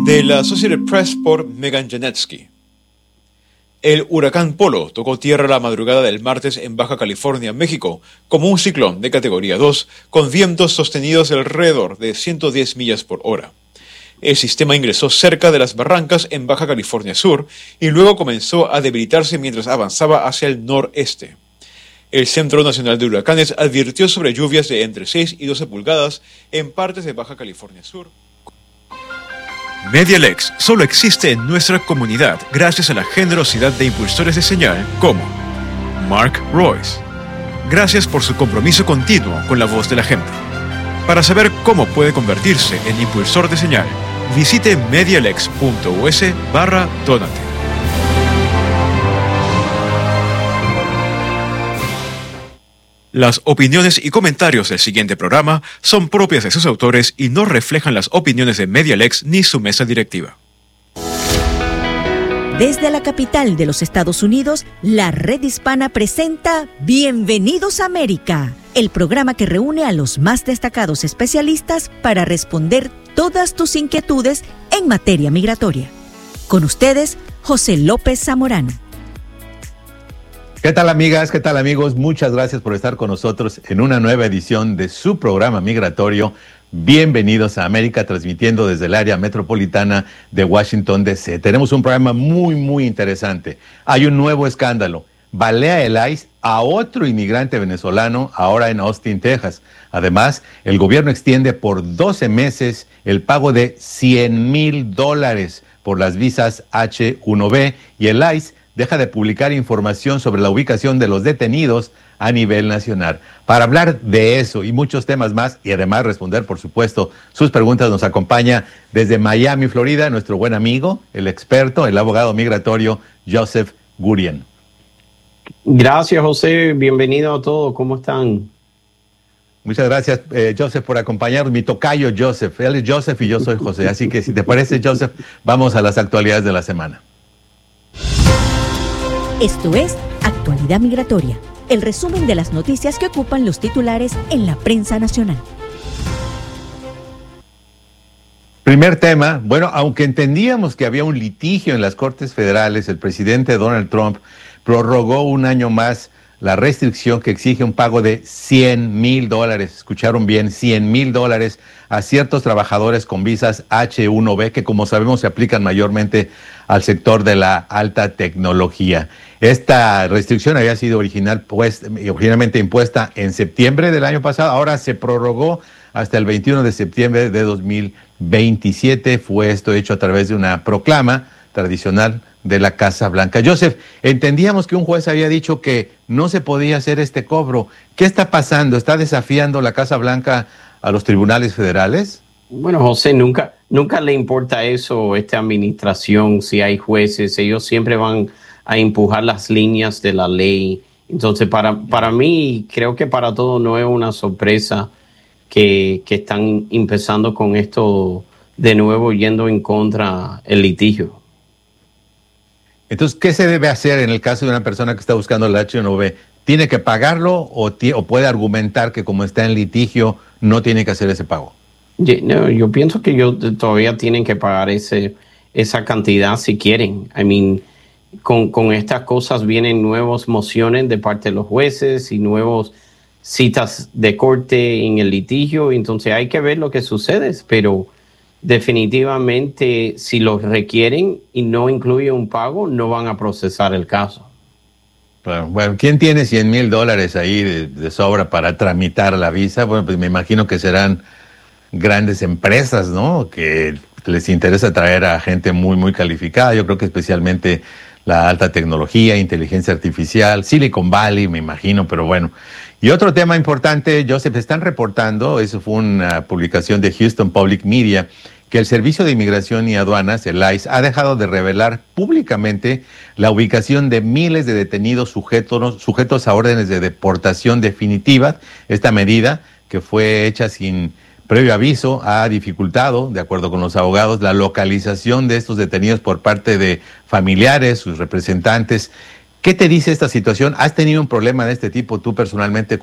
de la Associated Press por Megan Janetsky. El huracán Polo tocó tierra la madrugada del martes en Baja California, México, como un ciclón de categoría 2, con vientos sostenidos alrededor de 110 millas por hora. El sistema ingresó cerca de las barrancas en Baja California Sur y luego comenzó a debilitarse mientras avanzaba hacia el noreste. El Centro Nacional de Huracanes advirtió sobre lluvias de entre 6 y 12 pulgadas en partes de Baja California Sur. MediaLex solo existe en nuestra comunidad gracias a la generosidad de impulsores de señal como Mark Royce. Gracias por su compromiso continuo con la voz de la gente. Para saber cómo puede convertirse en impulsor de señal, visite medialex.us/donate. Las opiniones y comentarios del siguiente programa son propias de sus autores y no reflejan las opiniones de MediaLex ni su mesa directiva. Desde la capital de los Estados Unidos, la Red Hispana presenta Bienvenidos a América, el programa que reúne a los más destacados especialistas para responder todas tus inquietudes en materia migratoria. Con ustedes, José López Zamorano. ¿Qué tal, amigas? ¿Qué tal, amigos? Muchas gracias por estar con nosotros en una nueva edición de su programa migratorio. Bienvenidos a América, transmitiendo desde el área metropolitana de Washington, D.C. Tenemos un programa muy interesante. Hay un nuevo escándalo. Balea el ICE a otro inmigrante venezolano, ahora en Austin, Texas. Además, el gobierno extiende por 12 meses el pago de $100,000 por las visas H-1B y el ICE deja de publicar información sobre la ubicación de los detenidos a nivel nacional. Para hablar de eso y muchos temas más, y además responder, por supuesto, sus preguntas, nos acompaña desde Miami, Florida, nuestro buen amigo, el experto, el abogado migratorio, Joseph Gurian. Gracias, José. Bienvenido a todos. ¿Cómo están? Muchas gracias, Joseph, por acompañarnos. Mi tocayo, Joseph. Él es Joseph y yo soy José. Así que, si te parece, Joseph, vamos a las actualidades de la semana. Esto es Actualidad Migratoria, el resumen de las noticias que ocupan los titulares en la prensa nacional. Primer tema, bueno, aunque entendíamos que había un litigio en las Cortes Federales, el presidente Donald Trump prorrogó un año más la restricción que exige un pago de $100,000, escucharon bien, $100,000 a ciertos trabajadores con visas H-1B que, como sabemos, se aplican mayormente al sector de la alta tecnología. Esta restricción había sido originalmente impuesta en septiembre del año pasado, ahora se prorrogó hasta el 21 de septiembre de 2027. Fue esto hecho a través de una proclama tradicional de la Casa Blanca. Joseph, entendíamos que un juez había dicho que no se podía hacer este cobro. ¿Qué está pasando? ¿Está desafiando la Casa Blanca a los tribunales federales? Bueno, José, nunca le importa eso a esta administración. Si hay jueces, ellos siempre van a empujar las líneas de la ley. Entonces, para mí, creo que para todos no es una sorpresa que están empezando con esto de nuevo, yendo en contra el litigio. Entonces, ¿qué se debe hacer en el caso de una persona que está buscando el H-1B? ¿Tiene que pagarlo o puede argumentar que como está en litigio no tiene que hacer ese pago? No, yo pienso que todavía tienen que pagar esa cantidad si quieren. Con estas cosas vienen nuevas mociones de parte de los jueces y nuevas citas de corte en el litigio. Entonces hay que ver lo que sucede, pero definitivamente si lo requieren y no incluye un pago, no van a procesar el caso. Bueno, ¿quién tiene $100,000 ahí de sobra para tramitar la visa? Bueno, pues me imagino que serán grandes empresas, ¿no? Que les interesa traer a gente muy calificada. Yo creo que especialmente la alta tecnología, inteligencia artificial, Silicon Valley, me imagino, pero bueno. Y otro tema importante, Joseph, están reportando, eso fue una publicación de Houston Public Media, que el Servicio de Inmigración y Aduanas, el ICE, ha dejado de revelar públicamente la ubicación de miles de detenidos sujetos a órdenes de deportación definitiva. Esta medida, que fue hecha sin previo aviso, ha dificultado, de acuerdo con los abogados, la localización de estos detenidos por parte de familiares, sus representantes. ¿Qué te dice esta situación? ¿Has tenido un problema de este tipo tú personalmente